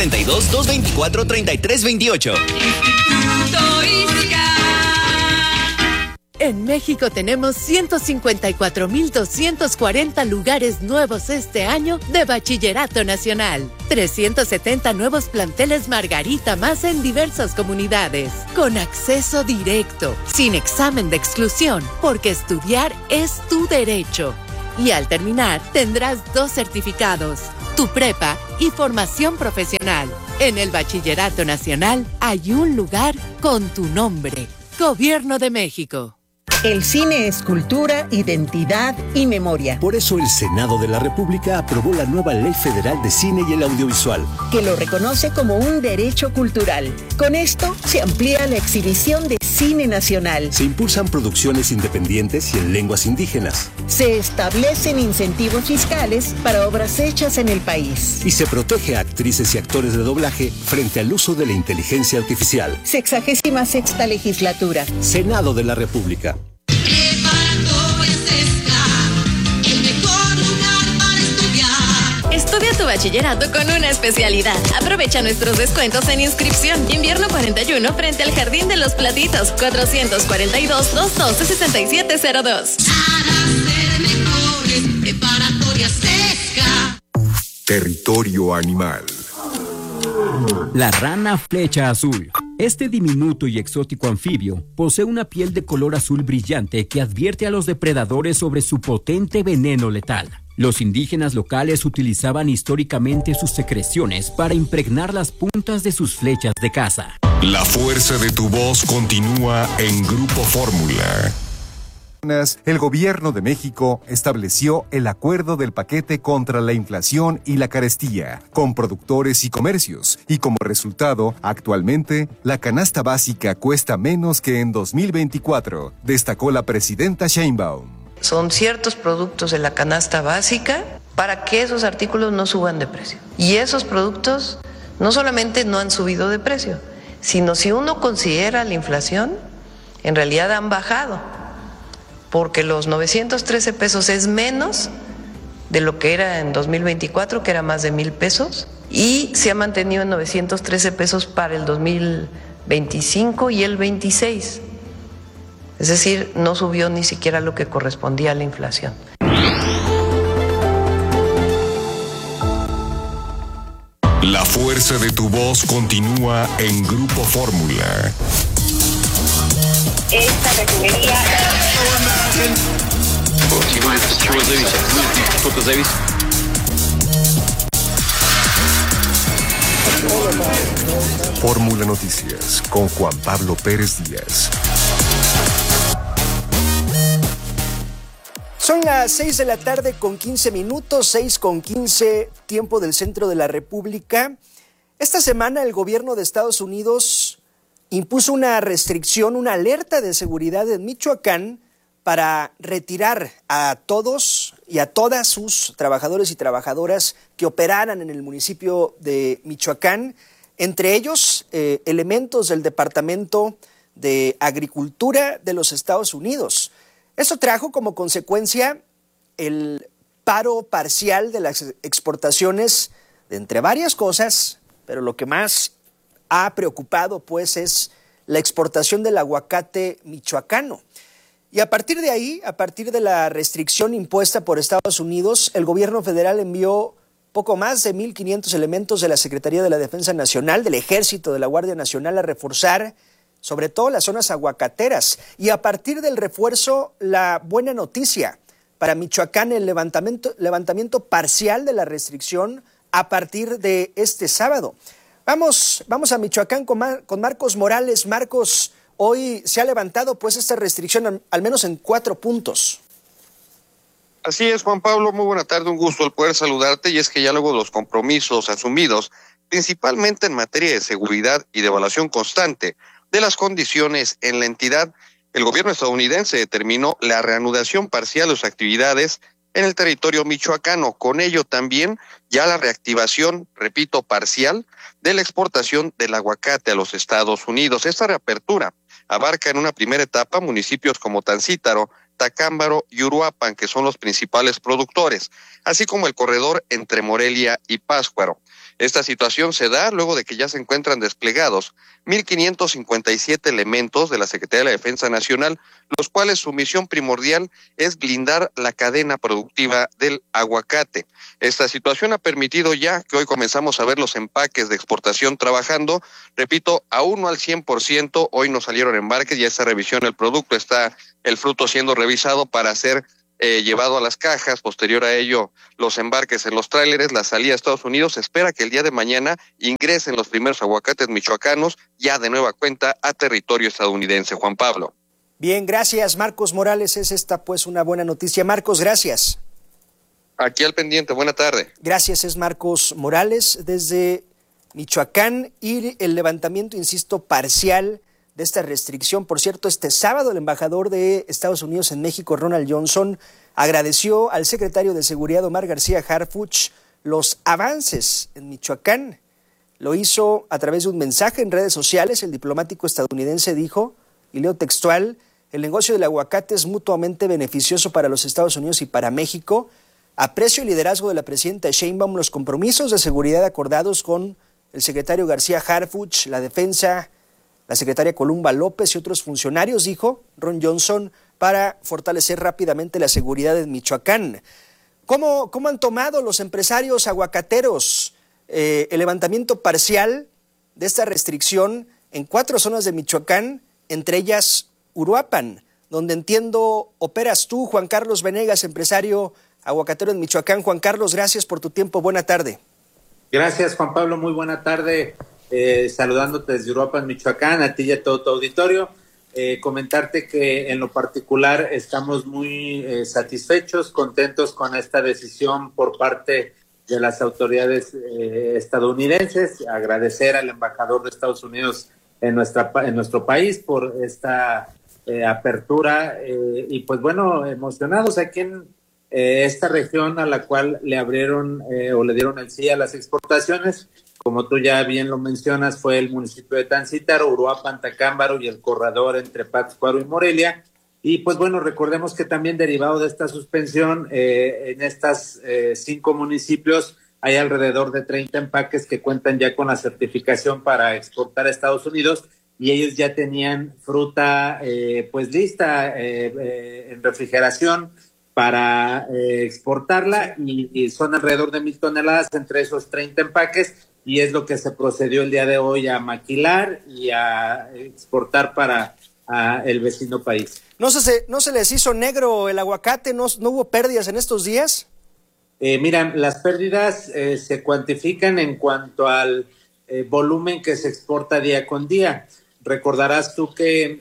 32-224-3328. En México tenemos 154,240 lugares nuevos este año de Bachillerato Nacional. 370 nuevos planteles Margarita más en diversas comunidades. Con acceso directo, sin examen de exclusión, porque estudiar es tu derecho. Y al terminar, tendrás 2 certificados, tu prepa y formación profesional. En el Bachillerato Nacional hay un lugar con tu nombre. Gobierno de México. El cine es cultura, identidad y memoria. Por eso el Senado de la República aprobó la nueva Ley Federal de Cine y el Audiovisual, que lo reconoce como un derecho cultural. Con esto se amplía la exhibición de cine nacional. Se impulsan producciones independientes y en lenguas indígenas. Se establecen incentivos fiscales para obras hechas en el país. Y se protege a actrices y actores de doblaje frente al uso de la inteligencia artificial. 66ª legislatura. Senado de la República. Estudia tu bachillerato con una especialidad. Aprovecha nuestros descuentos en inscripción. Invierno 41 frente al Jardín de los Platitos. 442-212-6702. Territorio animal. La rana flecha azul. Este diminuto y exótico anfibio posee una piel de color azul brillante que advierte a los depredadores sobre su potente veneno letal. Los indígenas locales utilizaban históricamente sus secreciones para impregnar las puntas de sus flechas de caza. La fuerza de tu voz continúa en Grupo Fórmula. El gobierno de México estableció el acuerdo del paquete contra la inflación y la carestía con productores y comercios, y como resultado, actualmente, la canasta básica cuesta menos que en 2024, destacó la presidenta Sheinbaum. Son ciertos productos de la canasta básica para que esos artículos no suban de precio. Y esos productos no solamente no han subido de precio, sino si uno considera la inflación, en realidad han bajado. Porque los 913 pesos es menos de lo que era en 2024, que era más de 1,000 pesos, y se ha mantenido en 913 pesos para el 2025 y el 26. Es decir, no subió ni siquiera lo que correspondía a la inflación. La fuerza de tu voz continúa en Grupo Fórmula. Esta refinería... Fórmula Noticias con Juan Pablo Pérez Díaz. Son las 6 de la tarde con 15 minutos, 6:15, tiempo del centro de la República. Esta semana el gobierno de Estados Unidos impuso una restricción, una alerta de seguridad en Michoacán para retirar a todos y a todas sus trabajadores y trabajadoras que operaran en el municipio de Michoacán, entre ellos elementos del Departamento de Agricultura de los Estados Unidos. Esto trajo como consecuencia el paro parcial de las exportaciones de entre varias cosas, pero lo que más ha preocupado pues es la exportación del aguacate michoacano. Y a partir de ahí, a partir de la restricción impuesta por Estados Unidos, el gobierno federal envió poco más de 1,500 elementos de la Secretaría de la Defensa Nacional, del Ejército, de la Guardia Nacional a reforzar sobre todo las zonas aguacateras. Y a partir del refuerzo, la buena noticia para Michoacán, el levantamiento parcial de la restricción a partir de este sábado. Vamos a Michoacán con Marcos Morales. Marcos, hoy se ha levantado pues esta restricción al menos en 4 puntos. Así es, Juan Pablo, muy buena tarde, un gusto el poder saludarte, y es que ya luego de los compromisos asumidos, principalmente en materia de seguridad y de evaluación constante de las condiciones en la entidad, el gobierno estadounidense determinó la reanudación parcial de sus actividades en el territorio michoacano. Con ello también ya la reactivación, repito, parcial de la exportación del aguacate a los Estados Unidos. Esta reapertura abarca en una primera etapa municipios como Tancítaro, Tacámbaro y Uruapan, que son los principales productores, así como el corredor entre Morelia y Pátzcuaro. Esta situación se da luego de que ya se encuentran desplegados 1,557 elementos de la Secretaría de la Defensa Nacional, los cuales su misión primordial es blindar la cadena productiva del aguacate. Esta situación ha permitido ya que hoy comenzamos a ver los empaques de exportación trabajando, repito, aún no al 100%, hoy no salieron embarques, ya esta revisión del producto, está el fruto siendo revisado para ser llevado a las cajas, posterior a ello los embarques en los tráileres, la salida a Estados Unidos. Se espera que el día de mañana ingresen los primeros aguacates michoacanos ya de nueva cuenta a territorio estadounidense. Juan Pablo. Bien, gracias Marcos Morales, es esta pues una buena noticia. Marcos, gracias. Aquí al pendiente, buena tarde. Gracias, es Marcos Morales desde Michoacán y el levantamiento, insisto, parcial de esta restricción. Por cierto, este sábado el embajador de Estados Unidos en México, Ronald Johnson, agradeció al secretario de Seguridad, Omar García Harfuch, los avances en Michoacán. Lo hizo a través de un mensaje en redes sociales. El diplomático estadounidense dijo, y leo textual, el negocio del aguacate es mutuamente beneficioso para los Estados Unidos y para México. Aprecio el liderazgo de la presidenta Sheinbaum, los compromisos de seguridad acordados con el secretario García Harfuch, la defensa, la secretaria Columba López y otros funcionarios, dijo Ron Johnson, para fortalecer rápidamente la seguridad en Michoacán. ¿Cómo han tomado los empresarios aguacateros el levantamiento parcial de esta restricción en 4 zonas de Michoacán, entre ellas Uruapan, donde entiendo operas tú, Juan Carlos Venegas, empresario aguacatero en Michoacán? Juan Carlos, gracias por tu tiempo, buena tarde. Gracias, Juan Pablo, muy buena tarde. Saludándote desde Uruapan, Michoacán, a ti y a todo tu auditorio. Comentarte que en lo particular estamos muy satisfechos, contentos con esta decisión por parte de las autoridades estadounidenses. Agradecer al embajador de Estados Unidos en nuestro país por esta apertura y pues bueno, emocionados aquí en esta región a la cual le abrieron o le dieron el sí a las exportaciones. Como tú ya bien lo mencionas, fue el municipio de Tancítaro, Uruapan, Tacámbaro y el corredor entre Pátzcuaro y Morelia. Y pues bueno, recordemos que también derivado de esta suspensión, en estas 5 municipios hay alrededor de 30 empaques que cuentan ya con la certificación para exportar a Estados Unidos y ellos ya tenían fruta pues lista en refrigeración para exportarla y son alrededor de 1,000 toneladas entre esos 30 empaques. Y es lo que se procedió el día de hoy a maquilar y a exportar para el vecino país. ¿No se les hizo negro el aguacate? ¿No hubo pérdidas en estos días? Mira, las pérdidas se cuantifican en cuanto al volumen que se exporta día con día. Recordarás tú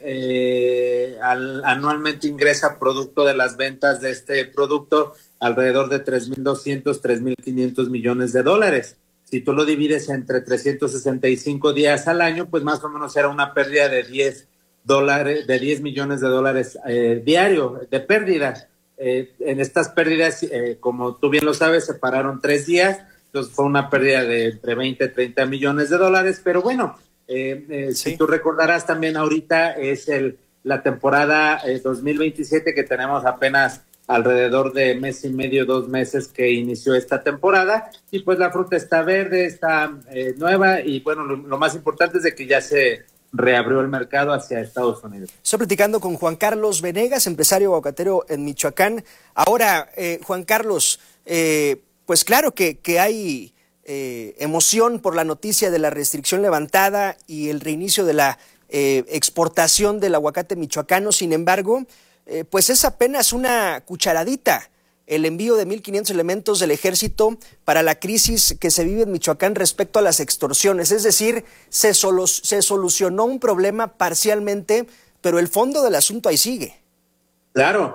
que anualmente ingresa producto de las ventas de este producto alrededor de 3.200, 3.500 millones de dólares. Si tú lo divides entre 365 días al año, pues más o menos era una pérdida de 10 millones de dólares diario de pérdida. En estas pérdidas, como tú bien lo sabes, se pararon 3 días, entonces fue una pérdida de entre 20 y 30 millones de dólares, pero bueno, sí. Si tú recordarás también ahorita es la temporada 2027 que tenemos apenas alrededor de mes y medio, 2 meses que inició esta temporada y pues la fruta está verde, está nueva y bueno, lo más importante es de que ya se reabrió el mercado hacia Estados Unidos. Estoy platicando con Juan Carlos Venegas, empresario aguacatero en Michoacán. Ahora, Juan Carlos, pues claro que hay emoción por la noticia de la restricción levantada y el reinicio de la exportación del aguacate michoacano. Sin embargo, pues es apenas una cucharadita el envío de 1,500 elementos del ejército para la crisis que se vive en Michoacán respecto a las extorsiones. Es decir, se solucionó un problema parcialmente, pero el fondo del asunto ahí sigue. Claro,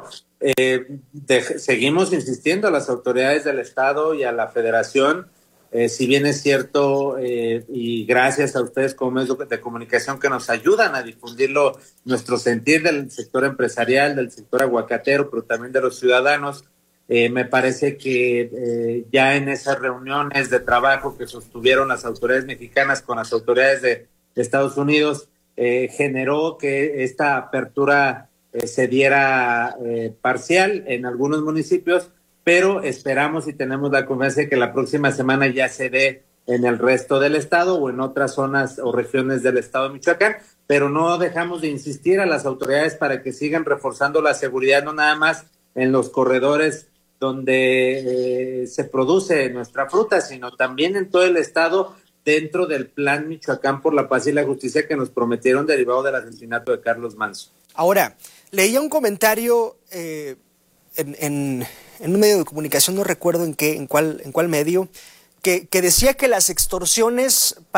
seguimos insistiendo a las autoridades del Estado y a la Federación, si bien es cierto, y gracias a ustedes como medios de comunicación que nos ayudan a difundirlo, nuestro sentir del sector empresarial, del sector aguacatero, pero también de los ciudadanos. Me parece que ya en esas reuniones de trabajo que sostuvieron las autoridades mexicanas con las autoridades de Estados Unidos, generó que esta apertura se diera parcial en algunos municipios, pero esperamos y tenemos la confianza de que la próxima semana ya se dé en el resto del estado o en otras zonas o regiones del estado de Michoacán, pero no dejamos de insistir a las autoridades para que sigan reforzando la seguridad, no nada más en los corredores donde se produce nuestra fruta, sino también en todo el estado, dentro del Plan Michoacán por la Paz y la Justicia que nos prometieron derivado del asesinato de Carlos Manso. Ahora, leía un comentario en un medio de comunicación, no recuerdo en cuál medio, que decía que las extorsiones